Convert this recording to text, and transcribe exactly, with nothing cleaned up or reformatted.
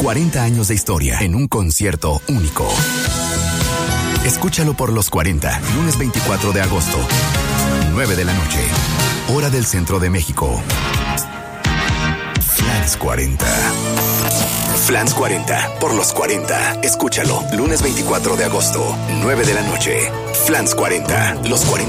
cuarenta años de historia en un concierto único. Escúchalo por los cuarenta, lunes veinticuatro de agosto, nueve de la noche, hora del centro de México. Flans cuarenta. Flans cuarenta, por los cuarenta. Escúchalo, lunes veinticuatro de agosto, nueve de la noche. Flans cuarenta, los cuarenta.